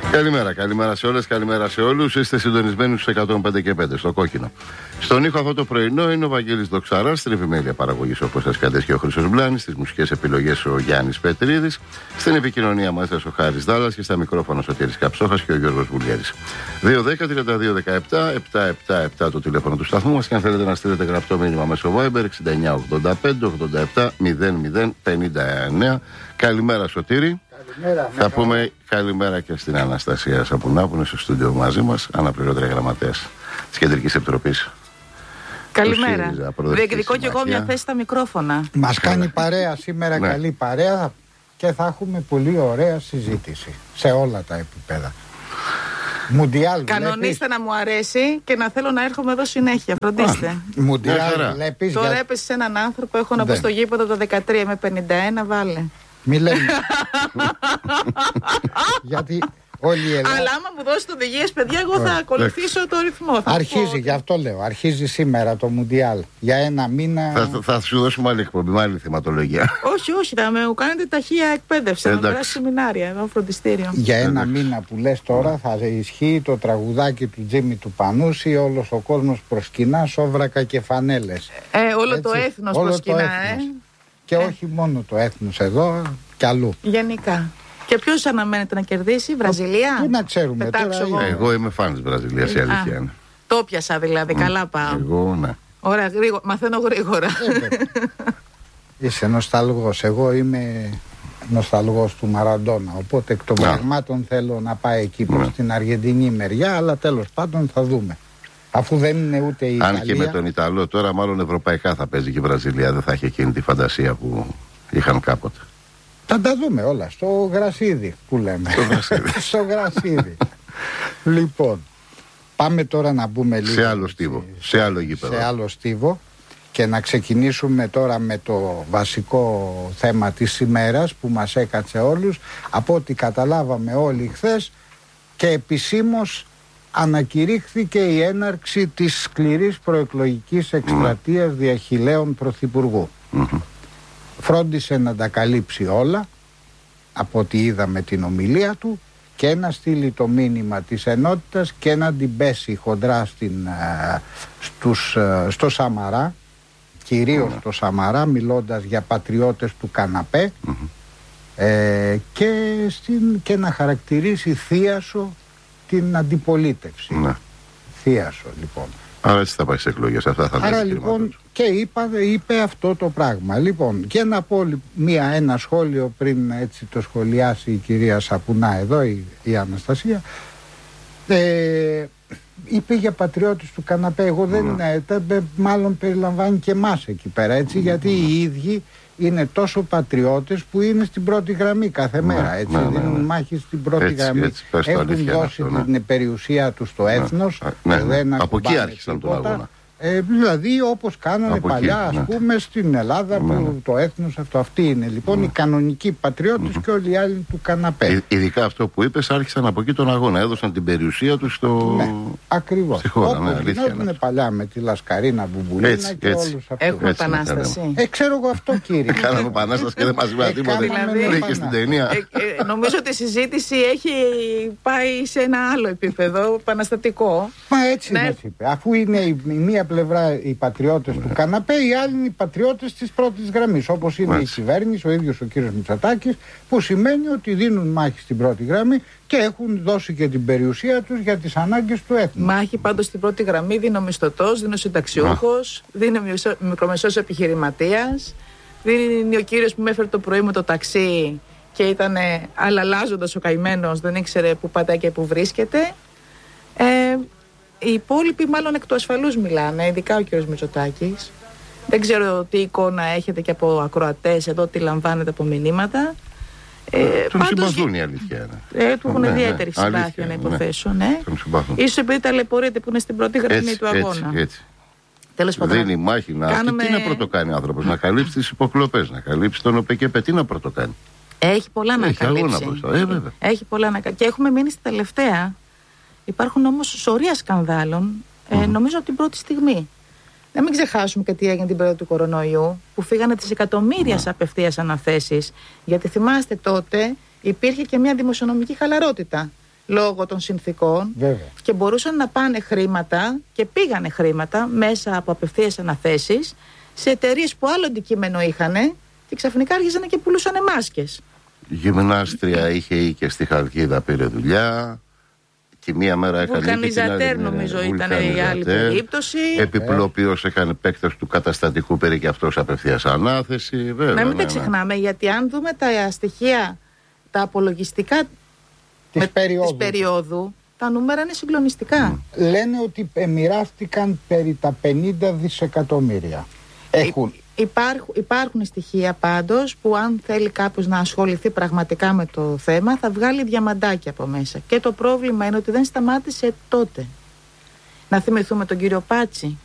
Καλημέρα σε όλες, καλημέρα σε όλους. Είστε συντονισμένοι στους 105 και 5 στο κόκκινο. Στον ήχο αυτό το πρωινό είναι ο Βαγγέλης Δοξαράς, στην επιμέλεια παραγωγής όπως σας κατέσχει ο Χρήστος Μπλάνης, στις μουσικές επιλογές ο Γιάννης Πετρίδης, στην επικοινωνία μας ο Χάρης Δάλλας και στα μικρόφωνα ο Σωτήρης Καψόχας και ο Γιώργος Βουλιέρης. 210-32-17-777 το τηλέφωνο του σταθμού μας και αν θέλετε να στείλετε γραπτό μήνυμα μέσω Viber 6985-87-0059. Καλημέρα Σωτήρη. Θα πούμε καλημέρα και στην Αναστασία Σαπουνά που είναι στο στούντιο μαζί μας, αναπληρώτρια γραμματέας της Κεντρικής Επιτροπής. Καλημέρα. Διεκδικώ και εγώ μια θέση στα μικρόφωνα. Μας κάνει παρέα σήμερα, καλή παρέα και θα έχουμε πολύ ωραία συζήτηση σε όλα τα επίπεδα. Μουντιάλ. Κανονίστε να μου αρέσει και να θέλω να έρχομαι εδώ συνέχεια. Φροντίστε. Μουντιάλ βλέπεις. Τώρα έπεσε σε έναν άνθρωπο, έχω να πω στο γήπεδο το 13 με 51, βάλε. Μη λέμε. Γιατί όλη η Ελλάδα... Αλλά άμα μου δώσετε οδηγίες, παιδιά, εγώ θα ακολουθήσω το ρυθμό. Αρχίζει, γι' αυτό λέω. Αρχίζει σήμερα το Μουντιάλ. Για ένα μήνα. Θα σου δώσουμε άλλη εκπομπή, με άλλη θεματολογία. Όχι, θα με κάνετε ταχεία εκπαίδευση. Να περάσει σεμινάρια, εδώ φροντιστήριο. Για ένα μήνα που λες τώρα θα ισχύει το τραγουδάκι του Τζίμι του Πανούση. Όλος ο κόσμος προσκυνά σόβρακα και φανέλες. Όλο το έθνος προσκυνά, Και όχι μόνο το έθνος εδώ, κι αλλού. Γενικά. Και ποιος αναμένεται να κερδίσει, Βραζιλία? Τι να ξέρουμε τώρα. Εγώ είμαι φαν της Βραζιλίας, η αλήθεια είναι. Το πιασα δηλαδή, καλά πάω. Εγώ ναι. Ωραία, μαθαίνω γρήγορα. Είσαι νοσταλγός. Εγώ είμαι νοσταλγός του Μαραντόνα. Οπότε εκ των πραγμάτων θέλω να πάει εκεί προς την Αργεντινή μεριά, αλλά τέλος πάντων θα δούμε. Αφού δεν είναι ούτε η Ιταλία. Αν και με τον Ιταλό τώρα μάλλον ευρωπαϊκά θα παίζει και η Βραζιλία, δεν θα έχει εκείνη τη φαντασία που είχαν κάποτε. Θα τα δούμε όλα στο γρασίδι που λέμε. Στο γρασίδι. Λοιπόν, πάμε τώρα να μπούμε λίγο σε άλλο στίβο, σε άλλο γήπεδο. Σε άλλο στίβο και να ξεκινήσουμε τώρα με το βασικό θέμα της ημέρας που μας έκατσε όλους. Από ό,τι καταλάβαμε όλοι χθες και επισήμως ανακηρύχθηκε η έναρξη της σκληρής προεκλογικής εκστρατείας διαχειλέων πρωθυπουργού. Φρόντισε να τα καλύψει όλα από ό,τι είδαμε την ομιλία του και να στείλει το μήνυμα της ενότητας και να την πέσει χοντρά στο Σαμαρά, κυρίως στο Σαμαρά, μιλώντας για πατριώτες του καναπέ και να χαρακτηρίσει θίασο την αντιπολίτευση. Θίασο λοιπόν. Άρα έτσι θα πάει σε εκλογές. Άρα λοιπόν και είπε αυτό το πράγμα. Λοιπόν, και να πω ένα σχόλιο πριν έτσι το σχολιάσει η κυρία Σαπουνά εδώ, η Αναστασία. Είπε για πατριώτες του καναπέ. Εγώ μάλλον περιλαμβάνει και εμάς εκεί πέρα, έτσι, γιατί οι ίδιοι είναι τόσο πατριώτες που είναι στην πρώτη γραμμή κάθε μέρα, έτσι, δίνουν μάχη στην πρώτη γραμμή. Έχουν δώσει την περιουσία τους στο έθνος. Από εκεί άρχισαν τον αγώνα. Δηλαδή όπως κάνανε παλιά, ας πούμε, στην Ελλάδα που το έθνος αυτή είναι λοιπόν οι κανονικοί πατριώτες και όλοι οι άλλοι του καναπέ. Ειδικά αυτό που είπες, άρχισαν από εκεί τον αγώνα, έδωσαν την περιουσία τους ακριβώς. στη χώρα. Όπως γινόταν παλιά με τη Λασκαρίνα Μπουμπουλίνα και όλους αυτούς. Έχουμε επανάσταση. Ξέρω εγώ αυτό, κύριε. Κάναμε επανάσταση και δεν μας είπα τίποτα. Και στην ταινία. Νομίζω ότι η συζήτηση έχει πάει σε ένα άλλο επίπεδο, επαναστατικό. Μα έτσι μας είπε. Αφού είναι η μία πλευρά οι πατριώτες του καναπέ, οι άλλοι είναι οι πατριώτες της πρώτης γραμμής, όπως είναι η κυβέρνηση, ο ίδιος ο κύριος Μητσοτάκης, που σημαίνει ότι δίνουν μάχη στην πρώτη γραμμή και έχουν δώσει και την περιουσία τους για τις ανάγκες του έθνους. Μάχη πάντως στην πρώτη γραμμή δίνει ο μισθωτός, δίνει ο συνταξιούχος, δίνει ο μικρομεσαίος επιχειρηματίας, δίνει ο κύριος που με έφερε το πρωί με το ταξί και ήταν αλλαλάζοντας ο καημένος, δεν ήξερε που πατάει και που βρίσκεται. Οι υπόλοιποι μάλλον εκ του ασφαλούς μιλάνε, ειδικά ο κύριος Μητσοτάκης. Δεν ξέρω τι εικόνα έχετε και από ακροατές εδώ, τι λαμβάνετε από μηνύματα. Τον συμπαθούν, η αλήθεια είναι. Του έχουν ιδιαίτερη συμπάθεια να υποθέσω. Ίσως επειδή ταλαιπωρείται που είναι στην πρώτη γραμμή του αγώνα. Έτσι. Τέλος πάντων. Δίνει μάχη να. Τι να πρωτοκάνει ο άνθρωπος, να καλύψει τις υποκλοπές, να καλύψει τον ΟΠΕΚΕΠΕ, τι να πρωτοκάνει. Έχει πολλά να καλύψει. Έχει πολλά να καλύψει. Και έχουμε μείνει στη τελευταία. Υπάρχουν όμως σωρία σκανδάλων, νομίζω από την πρώτη στιγμή. Να μην ξεχάσουμε και τι έγινε την περίοδο του κορονοϊού, που φύγανε τις εκατομμύρια απευθείας αναθέσεις. Γιατί θυμάστε τότε υπήρχε και μια δημοσιονομική χαλαρότητα. λόγω των συνθήκων. Βέβαια. Και μπορούσαν να πάνε χρήματα και πήγανε χρήματα μέσα από απευθείας αναθέσεις σε εταιρείες που άλλο αντικείμενο είχαν και ξαφνικά άρχισαν και πουλούσαν μάσκες. Γυμνάστρια είχε και στη Χαλκίδα πήρε δουλειά. Και μία μέρα έκανε. Βουλκανιζατέρ νομίζω ήταν η άλλη περίπτωση. Επιπλοποιός έκανε επέκταση του καταστατικού, πήρε και αυτός απευθείας ανάθεση. Βέβαια, να μην τα ξεχνάμε, γιατί αν δούμε τα στοιχεία, τα απολογιστικά της περίοδου, τα νούμερα είναι συγκλονιστικά. Λένε ότι μοιράστηκαν περί τα 50 δισεκατομμύρια. Υπάρχουν στοιχεία πάντως που αν θέλει κάποιος να ασχοληθεί πραγματικά με το θέμα θα βγάλει διαμαντάκια από μέσα. Και το πρόβλημα είναι ότι δεν σταμάτησε τότε. Να θυμηθούμε τον κύριο Πάτσι.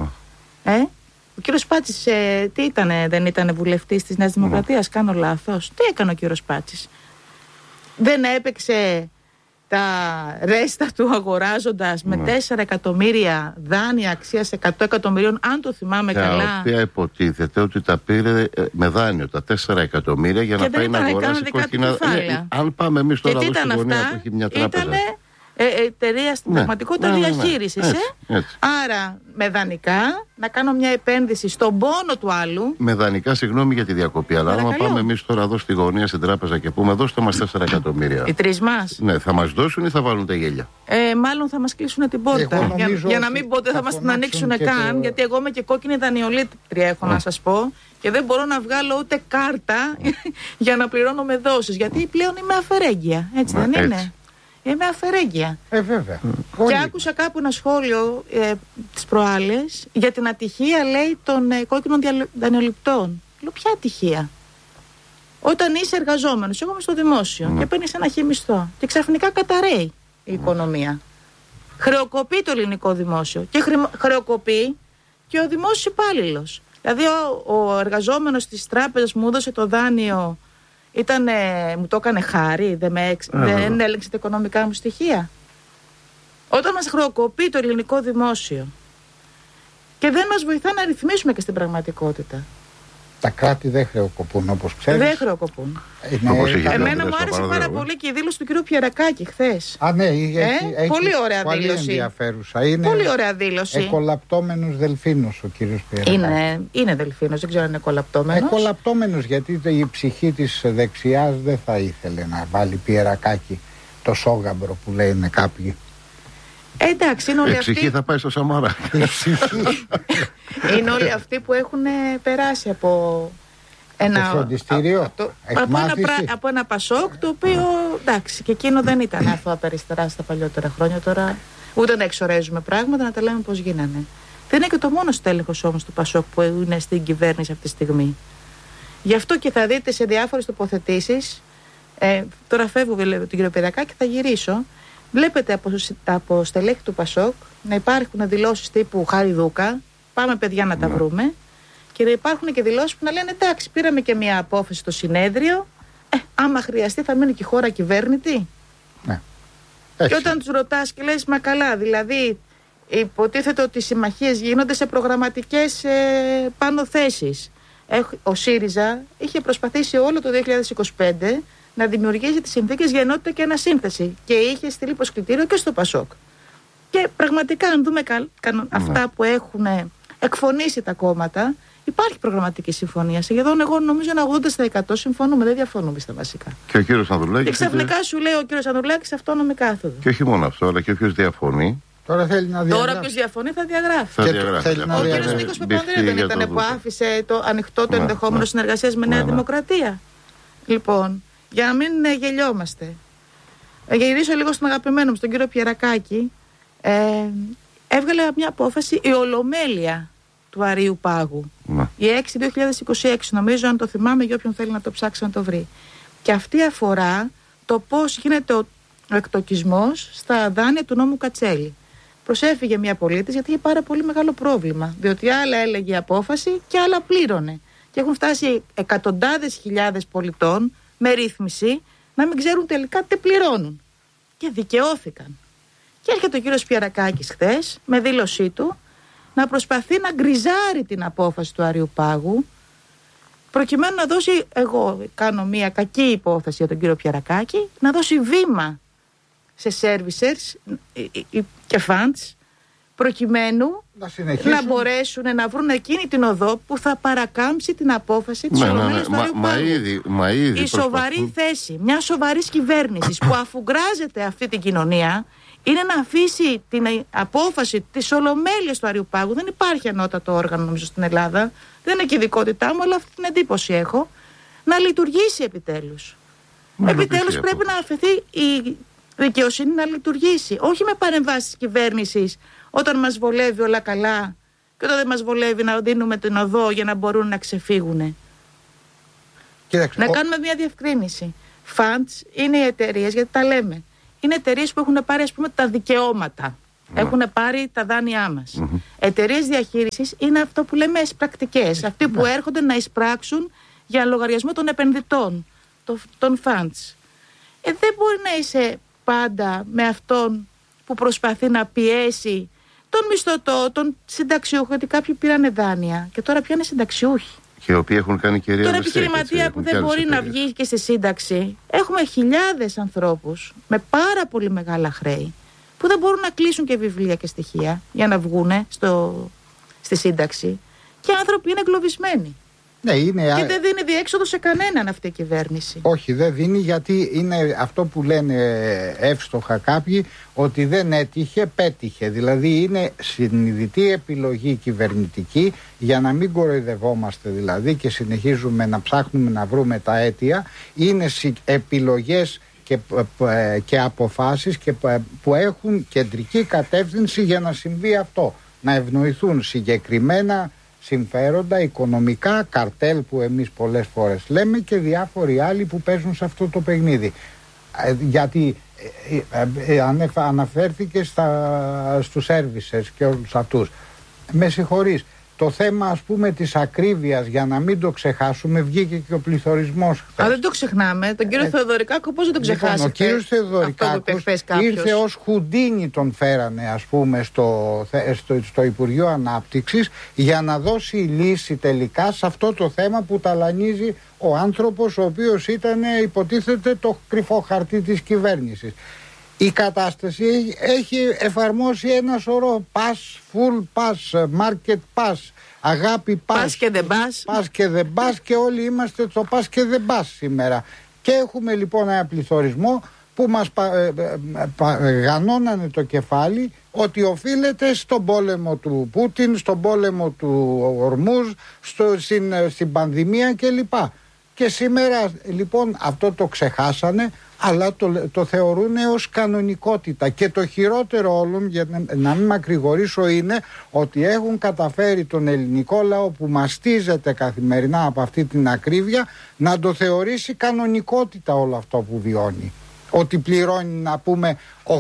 Ο κύριος Πάτσης τι ήτανε, δεν ήταν βουλευτής της Νέας Δημοκρατίας, κάνω λάθος? Τι έκανε ο κύριος Πάτσης? Δεν έπαιξε τα ρέστα του αγοράζοντας με 4 εκατομμύρια δάνεια αξίας 100 εκατομμυρίων, αν το θυμάμαι καλά. Τα οποία υποτίθεται ότι τα πήρε με δάνειο τα 4 εκατομμύρια για να πάει να αγοράσει κόκκινα. Αν πάμε εμείς τώρα εδώ στη γωνία που έχει μια τράπεζα. Εταιρεία στην πραγματικότητα διαχείρισης. Άρα με δανεικά να κάνω μια επένδυση στον πόνο του άλλου. Με δανεικά, συγγνώμη για τη διακοπή, αλλά άμα πάμε εμείς τώρα εδώ στη γωνία στην τράπεζα και πούμε δώστε μας 4 εκατομμύρια. Οι τρεις μας. Ναι, θα μας δώσουν ή θα βάλουν τα γέλια? Μάλλον θα μας κλείσουν την πόρτα. Για να μην πω ότι θα μας την ανοίξουν καν, γιατί εγώ είμαι και κόκκινη δανειολήτρια, έχω να σας πω. Και δεν μπορώ να βγάλω ούτε κάρτα για να πληρώνω με δόσεις. Γιατί πλέον είμαι αφαιρέγγια. Έτσι δεν είναι? Είμαι αφαιρέγγια. Βέβαια. Και άκουσα κάπου ένα σχόλιο τις προάλλες για την ατυχία, λέει, των κόκκινων δανειοληπτών. Λέω, ποια ατυχία? Όταν είσαι εργαζόμενος, εγώ είμαι στο δημόσιο και παίρνεις ένα χιμισθό και ξαφνικά καταραίει η οικονομία. Χρεοκοπεί το ελληνικό δημόσιο και χρεοκοπεί και ο δημόσιος υπάλληλος. Δηλαδή ο εργαζόμενος της τράπεζας μου έδωσε το δάνειο, μου το έκανε χάρη, δεν έλεγξε τα οικονομικά μου στοιχεία. Όταν μας χρεοκοπεί το ελληνικό δημόσιο και δεν μας βοηθά να ρυθμίσουμε και στην πραγματικότητα. Τα κράτη δεν χρεοκοπούν, όπως ξέρεις. Δεν χρεοκοπούν. Εμένα μου άρεσε πάρα πολύ και η δήλωση του κ. Πιερακάκη χθες. Ναι, έχει πολύ ωραία πολύ δήλωση. Ενδιαφέρουσα. Είναι πολύ ωραία δήλωση. Εκολαπτώμενος δελφίνος ο κ. Πιερακάκη. Είναι δελφίνος, δεν ξέρω αν είναι εκολαπτώμενος. Εκολαπτώμενος, γιατί η ψυχή της δεξιάς δεν θα ήθελε να βάλει Πιερακάκη το σόγαμπρο που λένε κάποιοι. Εντάξει, είναι όλοι αυτοί. Η ψυχή θα πάει στο Σαμαρά. Είναι όλοι αυτοί που έχουν περάσει από ένα φροντιστήριο, από ένα Πασόκ, το οποίο εντάξει, και εκείνο δεν ήταν αθώα περιστερά στα παλιότερα χρόνια. Τώρα ούτε να εξορέζουμε πράγματα, να τα λέμε πώς γίνανε. Δεν είναι και το μόνο στέλεχος όμως του Πασόκ που είναι στην κυβέρνηση αυτή τη στιγμή. Γι' αυτό και θα δείτε σε διάφορες τοποθετήσεις, τώρα φεύγω τον κύριο Πιερακάκη και θα γυρίσω. Βλέπετε από στελέχη του Πασόκ να υπάρχουν δηλώσεις τύπου Χαριδούκα, πάμε παιδιά να τα βρούμε, και να υπάρχουν και δηλώσεις που να λένε εντάξει, πήραμε και μια απόφαση στο συνέδριο, άμα χρειαστεί θα μείνει και η χώρα κυβέρνητη. Και όταν τους ρωτάς και λες, μα καλά, δηλαδή υποτίθεται ότι οι συμμαχίες γίνονται σε προγραμματικές πάνω θέσεις. Ο ΣΥΡΙΖΑ είχε προσπαθήσει όλο το 2025 να δημιουργήσει τις συνθήκες για ενότητα και ανασύνθεση και είχε στείλει προσκλητήριο και στο Πασόκ. Και πραγματικά, αν δούμε αυτά που έχουν εκφωνήσει τα κόμματα, υπάρχει προγραμματική συμφωνία. Σχεδόν, εγώ νομίζω, ένα 80% συμφωνούμε, δεν διαφωνούμε στα βασικά. Και ο κύριος Ανδρουλάκης. Και ξαφνικά σου λέει ο κύριος Ανδρουλάκης αυτόνομη κάθοδο. Και όχι μόνο αυτό, αλλά και όποιος διαφωνεί. Τώρα θέλει να διαγράφει. Τώρα ποιος διαφωνεί θα διαγράφει. Ο κύριος Νίκος Παπανδρέου δεν ήταν που άφησε το ανοιχτό το ενδεχόμενο συνεργασίας με Νέα Δημοκρατία? Λοιπόν, για να μην γελιόμαστε. Γυρίσω λίγο στον αγαπημένο μου, στον κύριο Πιερακάκη. Έβγαλε μια απόφαση η Ολομέλεια του Αρείου Πάγου. Η 6-2026, νομίζω, αν το θυμάμαι, για όποιον θέλει να το ψάξει να το βρει. Και αυτή αφορά το πώς γίνεται ο εκτοκισμός στα δάνεια του νόμου Κατσέλη. Προσέφυγε μια πολίτης γιατί είχε πάρα πολύ μεγάλο πρόβλημα. Διότι άλλα έλεγε η απόφαση και άλλα πλήρωνε. Και έχουν φτάσει εκατοντάδες χιλιάδες πολιτών με ρύθμιση να μην ξέρουν τελικά τι πληρώνουν. Και δικαιώθηκαν. Και έρχεται ο κύριος Πιερακάκης χθες με δήλωσή του να προσπαθεί να γκριζάρει την απόφαση του Αρείου Πάγου, προκειμένου να δώσει, εγώ κάνω μια κακή υπόθεση για τον κύριο Πιερακάκη, να δώσει βήμα σε servicers και funds, προκειμένου να μπορέσουν να βρουν εκείνη την οδό που θα παρακάμψει την απόφαση της Ολομέλειας του Αριού Πάγου. Η σοβαρή θέση μιας σοβαρής κυβέρνησης που αφουγκράζεται αυτή την κοινωνία είναι να αφήσει την απόφαση της Ολομέλειας του Αριού Πάγου. Δεν υπάρχει ανώτατο όργανο νομίζω στην Ελλάδα, δεν είναι και ειδικότητά μου, αλλά αυτή την εντύπωση έχω, να λειτουργήσει επιτέλους. Επιτέλους πρέπει να αφαιθεί η δικαιοσύνη να λειτουργήσει, όχι με παρεμβάσεις της κυβέρνησης όταν μας βολεύει όλα καλά και όταν δεν μας βολεύει να δίνουμε την οδό για να μπορούν να ξεφύγουν. Να κάνουμε μια διευκρίνηση. Funds είναι οι εταιρείες, γιατί τα λέμε, είναι εταιρείες που έχουν πάρει ας πούμε τα δικαιώματα, έχουν πάρει τα δάνειά μας. Εταιρείες διαχείρισης είναι αυτό που λέμε εισπρακτικές, αυτοί που έρχονται να εισπράξουν για λογαριασμό των επενδυτών, των funds. Δεν μπορεί να είσαι πάντα με αυτόν που προσπαθεί να πιέσει τον μισθωτό, τον συνταξιούχο, γιατί κάποιοι πήρανε δάνεια και τώρα πια είναι συνταξιούχοι. Και οι οποίοι έχουν κάνει κυρία τον επιχειρηματία που δεν μπορεί να βγει και στη σύνταξη. Έχουμε χιλιάδες ανθρώπους με πάρα πολύ μεγάλα χρέη που δεν μπορούν να κλείσουν και βιβλία και στοιχεία για να βγούνε στη σύνταξη. Και άνθρωποι είναι εγκλωβισμένοι. Ναι, και δεν δίνει διέξοδο σε κανέναν αυτή η κυβέρνηση. Όχι, δεν δίνει, γιατί είναι αυτό που λένε εύστοχα κάποιοι, ότι δεν έτυχε, πέτυχε. Δηλαδή είναι συνειδητή επιλογή κυβερνητική, για να μην κοροϊδευόμαστε δηλαδή και συνεχίζουμε να ψάχνουμε να βρούμε τα αίτια. Είναι επιλογές και αποφάσεις που έχουν κεντρική κατεύθυνση για να συμβεί αυτό. Να ευνοηθούν συγκεκριμένα συμφέροντα, οικονομικά, καρτέλ που εμείς πολλές φορές λέμε και διάφοροι άλλοι που παίζουν σε αυτό το παιχνίδι. Γιατί αναφέρθηκε στους services και όλους αυτούς. Με συγχωρείς, το θέμα ας πούμε της ακρίβειας, για να μην το ξεχάσουμε, βγήκε και ο πληθωρισμός. Δεν το ξεχνάμε. Τον κύριο Θεοδωρικάκο πώς δεν τον ξεχάσετε? Λοιπόν, ο κύριος Θεοδωρικάκος ήρθε ως Χουντίνι, τον φέρανε ας πούμε στο Υπουργείο Ανάπτυξης, για να δώσει λύση τελικά σε αυτό το θέμα που ταλανίζει ο άνθρωπος, ο οποίος ήταν υποτίθεται το κρυφό χαρτί της κυβέρνησης. Η κατάσταση έχει εφαρμόσει ένα σωρό pass, full pass, market pass, αγάπη pass, pass και δεν pass. Pass και δεν pass, και όλοι είμαστε στο pass και δεν pass σήμερα. Και έχουμε λοιπόν ένα πληθωρισμό που μας γανώνανε το κεφάλι, ότι οφείλεται στον πόλεμο του Πούτιν, στον πόλεμο του Ορμούζ, στην πανδημία κλπ. Και σήμερα λοιπόν αυτό το ξεχάσανε, αλλά το θεωρούν ως κανονικότητα. Και το χειρότερο όλων, για να μην μακρηγορήσω, είναι ότι έχουν καταφέρει τον ελληνικό λαό που μαστίζεται καθημερινά από αυτή την ακρίβεια να το θεωρήσει κανονικότητα όλο αυτό που βιώνει. Ότι πληρώνει να πούμε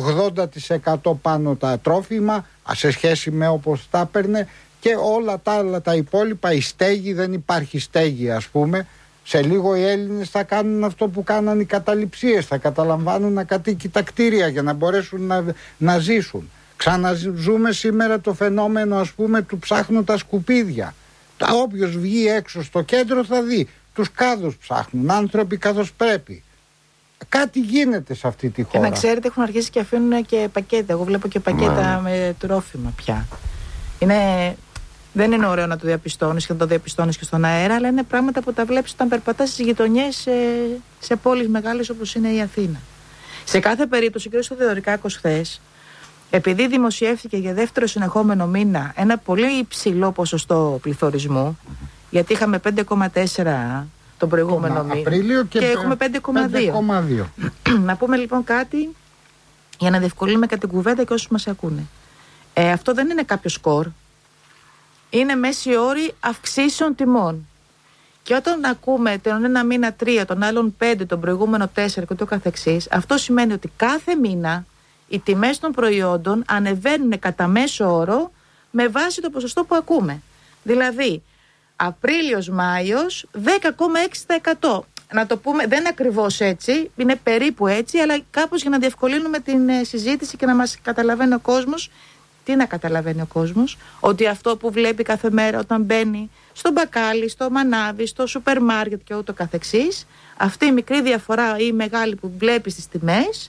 80% πάνω τα τρόφιμα σε σχέση με όπως τα έπαιρνε, και όλα τα άλλα τα υπόλοιπα, η στέγη, δεν υπάρχει στέγη ας πούμε. Σε λίγο οι Έλληνες θα κάνουν αυτό που κάναν οι καταληψίες, θα καταλαμβάνουν ακατοίκητα κτίρια για να μπορέσουν να ζήσουν. Ξαναζούμε σήμερα το φαινόμενο ας πούμε του ψάχνουν τα σκουπίδια. Όποιος βγει έξω στο κέντρο θα δει τους κάδους ψάχνουν, άνθρωποι καθώς πρέπει. Κάτι γίνεται σε αυτή τη χώρα. Και να ξέρετε, έχουν αρχίσει και αφήνουν και πακέτα. Εγώ βλέπω και πακέτα με τρόφιμα πια. Δεν είναι ωραίο να το διαπιστώνεις και να το διαπιστώνεις και στον αέρα, αλλά είναι πράγματα που τα βλέπεις όταν περπατάς στις γειτονιές σε πόλεις μεγάλες όπως είναι η Αθήνα. Σε κάθε περίπτωση, ο κ. Θεοδωρικάκος χθες, επειδή δημοσιεύτηκε για δεύτερο συνεχόμενο μήνα ένα πολύ υψηλό ποσοστό πληθωρισμού, γιατί είχαμε 5,4 τον προηγούμενο μήνα και έχουμε 5,2. Να πούμε λοιπόν κάτι για να διευκολύνουμε και την κουβέντα και όσους μας ακούνε. Αυτό δεν είναι κάποιο σκορ. Είναι μέση όρη αυξήσεων τιμών. Και όταν ακούμε τον ένα μήνα 3, τον άλλον 5, τον προηγούμενο 4 και το καθεξής, αυτό σημαίνει ότι κάθε μήνα οι τιμές των προϊόντων ανεβαίνουν κατά μέσο όρο με βάση το ποσοστό που ακούμε. Δηλαδή, Απρίλιος-Μάιος 10,6%. Να το πούμε, δεν είναι ακριβώς έτσι, είναι περίπου έτσι, αλλά κάπως για να διευκολύνουμε την συζήτηση και να μας καταλαβαίνει ο κόσμος. Τι να καταλαβαίνει ο κόσμος? Ότι αυτό που βλέπει κάθε μέρα όταν μπαίνει στο μπακάλι, στο μανάβι, στο σούπερ μάρκετ και ούτω καθεξής, αυτή η μικρή διαφορά ή η μεγάλη που βλέπει στις τιμές,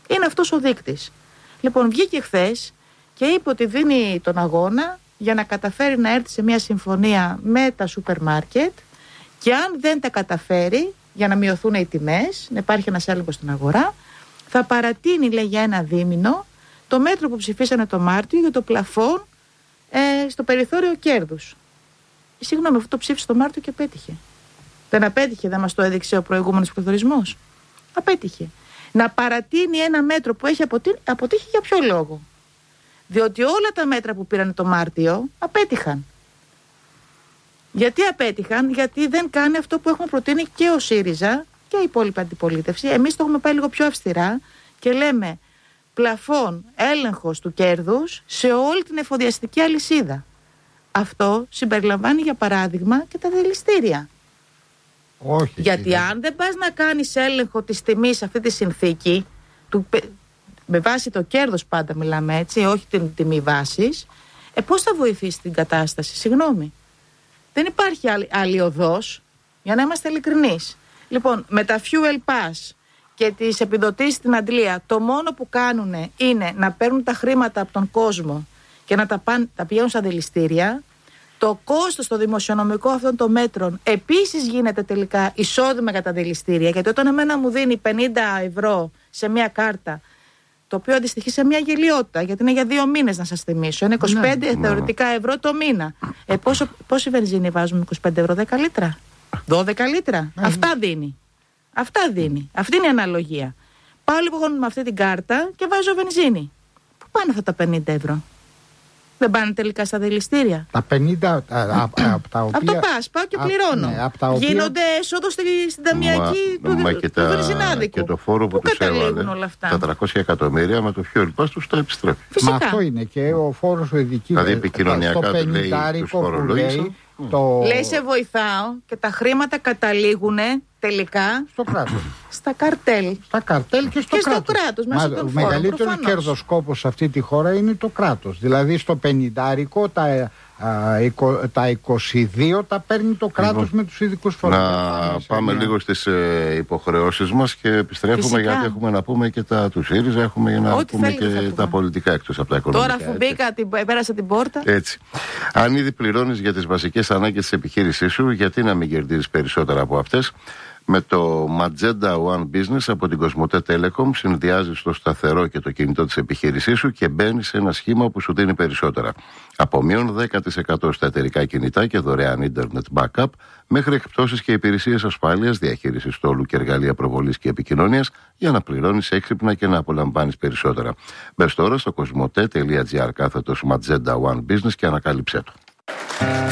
Είναι αυτός ο δείκτης. Λοιπόν, βγήκε χθες και είπε ότι δίνει τον αγώνα για να καταφέρει να έρθει σε μια συμφωνία με τα σούπερ μάρκετ, και αν δεν τα καταφέρει, για να μειωθούν οι τιμές, να υπάρχει ένας έλεγχος στην αγορά, θα παρατείνει, λέει, για ένα δίμηνο το μέτρο που ψηφίσανε το Μάρτιο για το πλαφόν στο περιθώριο κέρδους. Συγγνώμη, αυτό το ψήφισε το Μάρτιο και απέτυχε. Δεν απέτυχε, δεν μας το έδειξε ο προηγούμενος πληθωρισμός? Απέτυχε. Να παρατείνει ένα μέτρο που έχει αποτύχει για ποιο λόγο? Διότι όλα τα μέτρα που πήραν το Μάρτιο απέτυχαν. Γιατί απέτυχαν? Γιατί δεν κάνει αυτό που έχουμε προτείνει και ο ΣΥΡΙΖΑ και η υπόλοιπη αντιπολίτευση. Εμείς το έχουμε πάει λίγο πιο αυστηρά και λέμε πλαφόν, έλεγχος του κέρδους σε όλη την εφοδιαστική αλυσίδα. Αυτό συμπεριλαμβάνει, για παράδειγμα, και τα δηληστήρια. Όχι. Γιατί αν δεν πας να κάνεις έλεγχο της τιμής σε αυτή τη συνθήκη, με βάση το κέρδος πάντα μιλάμε, έτσι, όχι την τιμή βάσης, πώς θα βοηθήσει την κατάσταση? Συγγνώμη. Δεν υπάρχει άλλη οδός, για να είμαστε ειλικρινείς. Λοιπόν, με τα fuel pass και τις επιδοτήσεις στην αντλία, το μόνο που κάνουν είναι να παίρνουν τα χρήματα από τον κόσμο και να τα πηγαίνουν στα δηληστήρια. Το κόστος το δημοσιονομικό αυτών των μέτρων επίσης γίνεται τελικά εισόδημα για τα δηληστήρια, γιατί όταν εμένα μου δίνει 50 ευρώ σε μια κάρτα, το οποίο αντιστοιχεί σε μια γελιότητα, γιατί είναι για 2 μήνες, να σας θυμίσω. Είναι 25 θεωρητικά ευρώ το μήνα. Πόση βενζίνη βάζουμε 25 ευρώ? 10 λίτρα? 12 λίτρα? Αυτά δίνει. Αυτά δίνει. Αυτή είναι η αναλογία. Πάω λοιπόν με αυτή την κάρτα και βάζω βενζίνη. Πού πάνε αυτά τα 50 ευρώ? Δεν πάνε τελικά στα δηληστήρια? Τα 50 από τα οποία... Από το ΠΑΣ πάω και πληρώνω. Ναι, γίνονται έσοδο στην ταμιακή του βενζινάδικου. Και το φόρο που τους έβαλε, τα 300 εκατομμύρια, με το fuel pass τους τα επιστρέφει. Φυσικά. Μα αυτό είναι και ο φόρος ο ειδικής. Δηλαδή επικοινωνιακά του λέει, τους φορολόγησαν. Λέει σε βοηθάω και τα χρήματα καταλήγουν τελικά στο κράτος. Στα καρτέλ. Στα καρτέλ και στο κράτος. Ο μεγαλύτερος κερδοσκόπος σε αυτή τη χώρα είναι το κράτος. Δηλαδή στο 50 τα 22 τα παίρνει το κράτος με τους ειδικούς φορείς. Να πάμε λίγο στις υποχρεώσεις μας και επιστρέφουμε. Φυσικά. Γιατί έχουμε να πούμε και τα του ΣΥΡΙΖΑ, έχουμε για να πούμε και τα πολιτικά εκτός από τα οικονομικά. Τώρα αφού μπήκα, πέρασα την πόρτα. Έτσι. Αν ήδη πληρώνεις για τις βασικές ανάγκες της επιχείρησής σου, γιατί να μην κερδίζεις περισσότερα από αυτές? Με το Magenta One Business από την Κοσμοτέ Telecom συνδυάζεις το σταθερό και το κινητό της επιχείρησής σου και μπαίνεις σε ένα σχήμα που σου δίνει περισσότερα. Από μείον 10% στα εταιρικά κινητά και δωρεάν internet backup, μέχρι εκπτώσεις και υπηρεσίες ασφάλειας, διαχείρισης στόλου και εργαλεία προβολής και επικοινωνίας, για να πληρώνεις έξυπνα και να απολαμβάνεις περισσότερα. Μπες τώρα στο κοσμοτέ.gr/Magenta One Business και ανακάλυψέ το.